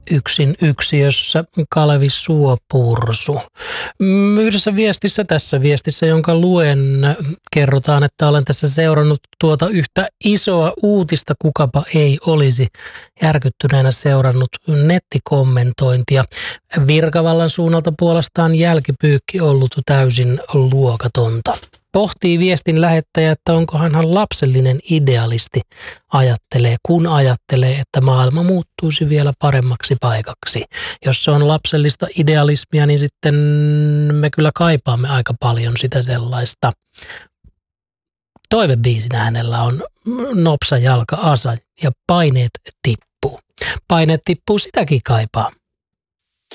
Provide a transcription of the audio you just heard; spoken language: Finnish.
yksin yksiössä Kalevi Suopursu. Yhdessä viestissä, tässä viestissä, jonka luen, kerrotaan, että olen tässä seurannut tuota yhtä isoa uutista, kukapa ei olisi järkyttyneenä seurannut nettikommentointia. Virkavallan suunnalta puolestaan jälkipyykki ollut täysin luokatonta. Pohtii viestin lähettäjä, että onkohan hän lapsellinen idealisti, kun ajattelee, että maailma muuttuisi vielä paremmaksi paikaksi. Jos se on lapsellista idealismia, niin sitten me kyllä kaipaamme aika paljon sitä sellaista. Toivebiisinä hänellä on Nopsa jalka asa ja paineet tippuu. Paineet tippuu, sitäkin kaipaa